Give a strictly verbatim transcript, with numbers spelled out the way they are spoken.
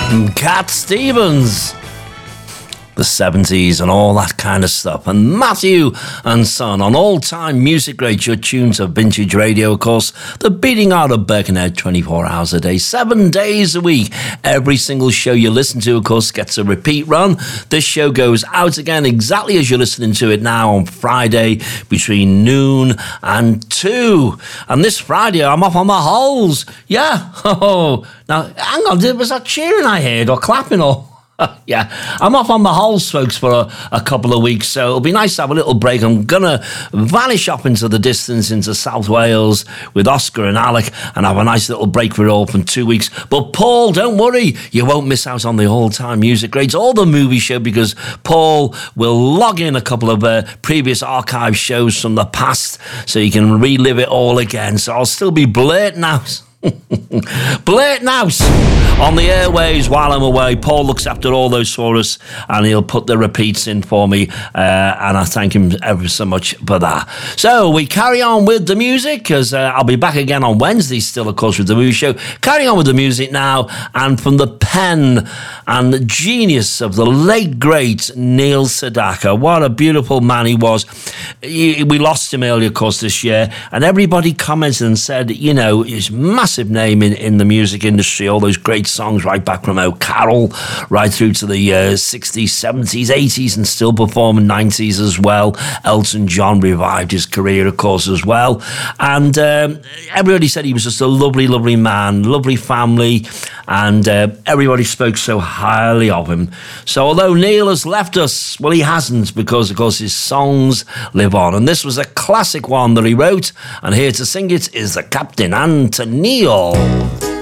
Cat Stevens, the seventies and all that kind of stuff. And Matthew and Son on all-time music greats, your tunes of vintage radio, of course, the beating out of Birkenhead twenty-four hours a day, seven days a week. Every single show you listen to, of course, gets a repeat run. This show goes out again exactly as you're listening to it now on Friday between noon and two. And this Friday, I'm off on my holes. Yeah. Oh, now, hang on, was that cheering I heard or clapping or... Yeah, I'm off on my holes, folks, for a, a couple of weeks, so it'll be nice to have a little break. I'm going to vanish off into the distance into South Wales with Oscar and Alec and have a nice little break for it all for two weeks. But Paul, don't worry, you won't miss out on the all-time music greats or the movie show, because Paul will log in a couple of uh, previous archive shows from the past so you can relive it all again. So I'll still be blurting out. Blurting out on the airwaves while I'm away. Paul looks after all those for us and he'll put the repeats in for me, uh, and I thank him ever so much for that. So we carry on with the music, because uh, I'll be back again on Wednesday still, of course, with the movie show. Carrying on with the music now, and from the pen and the genius of the late great Neil Sedaka. What a beautiful man he was. He, we lost him earlier, of course, this year, and everybody commented and said, you know, his massive name in, in the music industry, all those great songs right back from O'Carroll right through to the uh, sixties, seventies, eighties, and still performing nineties as well. Elton John revived his career, of course, as well. And um, everybody said he was just a lovely, lovely man, lovely family, and uh, everybody spoke so highly of him. So although Neil has left us, well, he hasn't, because, of course, his songs live on. And this was a classic one that he wrote, and here to sing it is the Captain Anthony.